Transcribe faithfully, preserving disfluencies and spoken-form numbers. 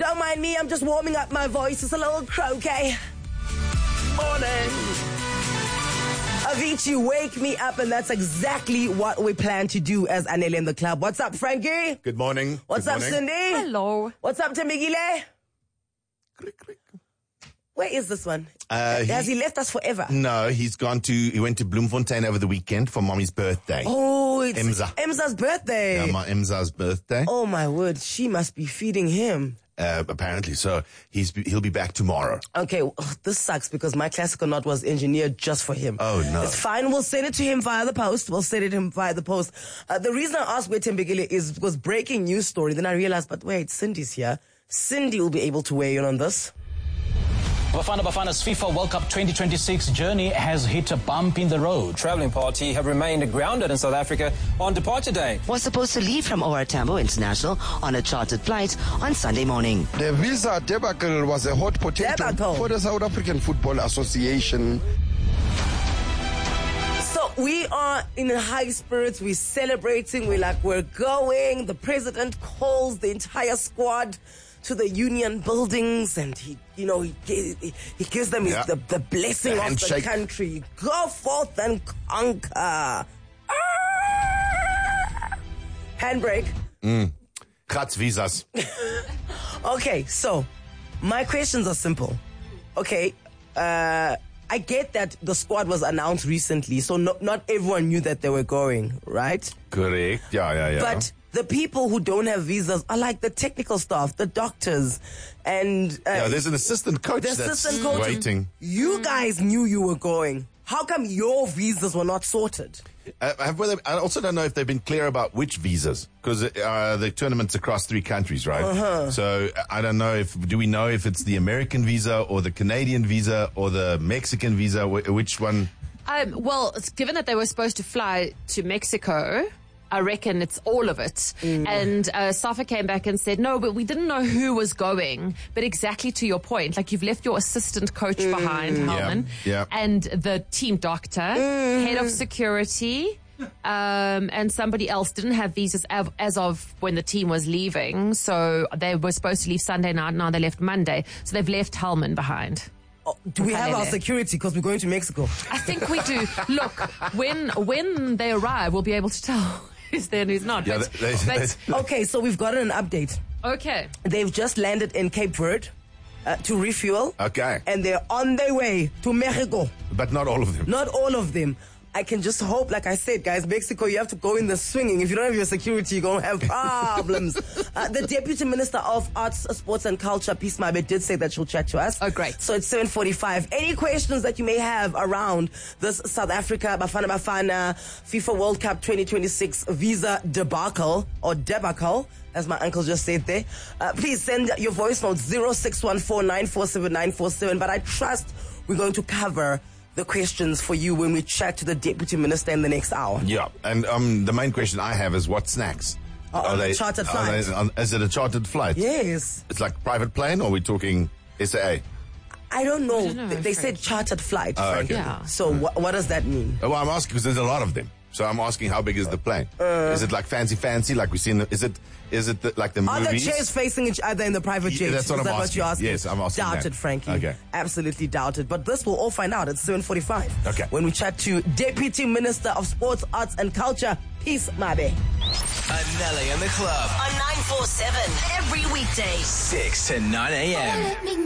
Don't mind me, I'm just warming up my voice. It's a little croquet. Morning. Avicii, wake me up, and that's exactly what we plan to do as Anele in the club. What's up, Frankie? Good morning. What's Good up, morning. Cindy? Hello. What's up, Temigile? Where is this one? Uh, he- Has he left us forever? No, he's gone to, he went to Bloemfontein over the weekend for mommy's birthday. Oh, it's Imza. Imza's birthday. Yeah, my Imza's birthday. Oh, my word. She must be feeding him. Uh, apparently, so he's he'll be back tomorrow. Okay, well, this sucks because my classical knot was engineered just for him. Oh, no. It's fine. We'll send it to him via the post. We'll send it to him via the post. Uh, the reason I asked where Tembegile is was breaking news story. Then I realized, but wait, Cindy's here. Cindy will be able to weigh in on this. Bafana Bafana's FIFA World Cup twenty twenty-six journey has hit a bump in the road. Travelling party have remained grounded in South Africa on departure day. Was supposed to leave from O R Tambo International on a chartered flight on Sunday morning. The visa debacle was a hot potato Debacle. for the South African Football Association. So we are in high spirits. We're celebrating. We're like, we're going. The president calls the entire squad to the union buildings, and he, you know, he he, he gives them his, Yeah. the, the blessing The of the handshake. country. Go forth and conquer. Ah! Handbrake. Kratz visas. Okay, so my questions are simple. Okay, uh, I get that the squad was announced recently, so not not everyone knew that they were going, right? Correct. Yeah, yeah, yeah. But the people who don't have visas are like the technical staff, the doctors, and uh, yeah, there's an assistant coach the that's assistant coach. waiting. You guys knew you were going. How come your visas were not sorted? Uh, have, whether, I also don't know if they've been clear about which visas, because uh, the tournament's across three countries, right? Uh-huh. So I don't know if, do we know if it's the American visa or the Canadian visa or the Mexican visa, wh- which one? Um, well, it's given that they were supposed to fly to Mexico, I reckon it's all of it. And uh, Safa came back and said, no, but we didn't know who was going. But exactly to your point, like you've left your assistant coach behind, Helman, yeah. and the team doctor, head of security, um, and somebody else didn't have visas av- as of when the team was leaving. So they were supposed to leave Sunday night. Now they left Monday. So they've left Helman behind. Oh, do we have our Kalele. security because we're going to Mexico? I think we do. Look, when when they arrive, we'll be able to tell who's there and who's not. Yeah, But- they- they- but- Okay, so we've gotten an update. okay. They've just landed in Cape Verde uh, to refuel. Okay. And they're on their way to Mexico. But not all of them. Not all of them. I can just hope, like I said, guys, Mexico, you have to go in the swinging. If you don't have your security, you're going to have problems. uh, the Deputy Minister of Arts, Sports and Culture, Peace Mabe, did say that she'll chat to us. Oh, great. So it's seven forty-five. Any questions that you may have around this South Africa, Bafana Bafana, FIFA World Cup twenty twenty-six visa debacle, or debacle, as my uncle just said there, uh, please send your voice notes zero six one four nine four seven nine four seven. But I trust we're going to cover the questions for you when we chat to the Deputy Minister in the next hour. Yeah, and um, the main question I have is what snacks? Are on a chartered are flight? they on- is it a chartered flight? Yes. It's like private plane, or are we talking S A A? I don't know. don't know, they, they I'm said afraid. chartered flight. Oh, Frankie. okay. Yeah. So wh- what does that mean? Well, I'm asking because there's a lot of them. So I'm asking how big is the plane? Uh. is it like fancy, fancy, like we see in the, is it, is it the, like the Are the movies? chairs facing each other in the private Yeah, jet? that's what Is I'm that what asking. you're asking? Yes, I'm asking Doubted, that. Frankie. Okay. Absolutely doubted. But this we'll all find out at seven forty-five. Okay. When we chat to Deputy Minister of Sports, Arts and Culture, Peace Mabe. Anele in the club. On nine four seven every weekday. six to nine a.m.